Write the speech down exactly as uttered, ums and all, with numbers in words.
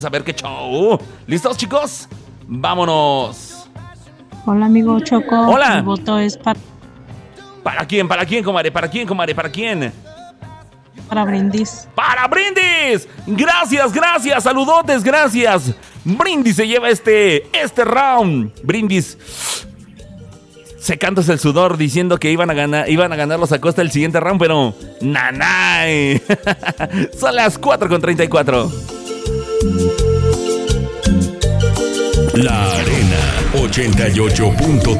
A ver qué show. ¿Listos, chicos? Vámonos. Hola, amigo Choco. Hola. Mi voto es para... ¿Para quién? ¿Para quién, comadre? ¿Para quién, comadre? ¿Para quién? Para Brindis. ¡Para Brindis! Gracias, gracias, saludotes, gracias. Brindis se lleva este, este round. Brindis secándose el sudor diciendo que iban a ganar, iban a ganar los Acosta el siguiente round, pero nanay. Son las cuatro con treinta y cuatro. La Arena ochenta y ocho punto